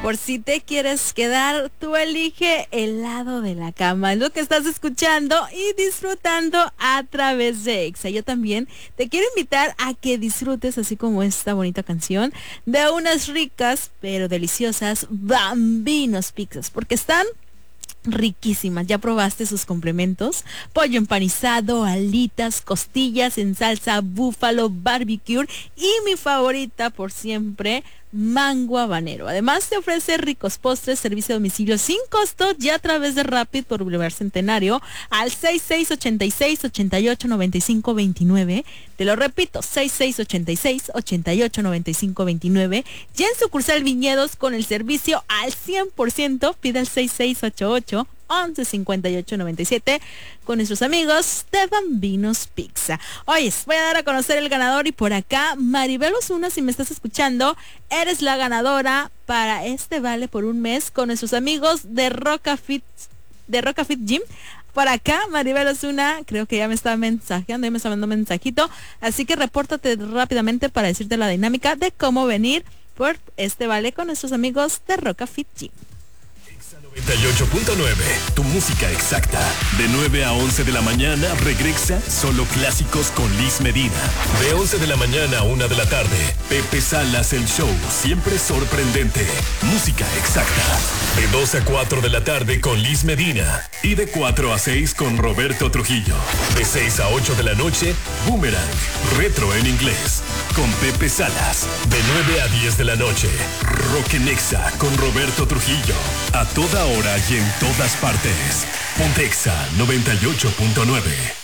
Por si te quieres quedar, tú elige el lado de la cama. Es lo que estás escuchando y disfrutando a través de Exa. Yo también te quiero invitar a que disfrutes, así como esta bonita canción, de unas ricas pero deliciosas Bambinos pizzas, porque están riquísimas. ¿Ya probaste sus complementos? Pollo empanizado, alitas, costillas en salsa búfalo barbecue y mi favorita por siempre, mango habanero. Además te ofrece ricos postres, servicio a domicilio sin costo ya a través de Rapid por Boulevard Centenario al 6686-889529. Te lo repito, 6686-889529. Ya en sucursal Viñedos con el servicio al 100%, pide el 6688 115897 con nuestros amigos de Bambinos Pizza. Oye, voy a dar a conocer el ganador y por acá, Maribel Osuna, si me estás escuchando, eres la ganadora para este vale por un mes con nuestros amigos de Roca Fit Gym. Por acá, Maribel Osuna, creo que ya me está mensajeando, ya me está mandando un mensajito, así que repórtate rápidamente para decirte la dinámica de cómo venir por este vale con nuestros amigos de Roca Fit Gym. 98.9, tu música exacta. De 9 a 11 de la mañana regresa Solo Clásicos con Liz Medina. De 11 de la mañana a 1 de la tarde, Pepe Salas el show, siempre sorprendente. Música exacta. De 2 a 4 de la tarde con Liz Medina. Y de 4 a 6 con Roberto Trujillo. De 6 a 8 de la noche, Boomerang, retro en inglés, con Pepe Salas. De 9 a 10 de la noche, Rock en Exa con Roberto Trujillo. A toda hora y en todas partes. Pontexa 98.9.